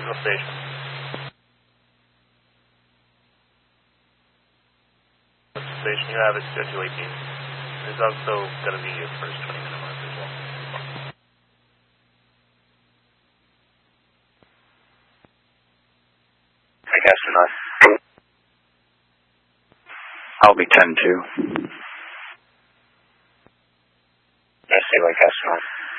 Central Station. Station, you have it schedule 18. There's also going to be your first 20-minute mark as well. Lancaster 9. I'll be 10-2. I see Lancaster 9.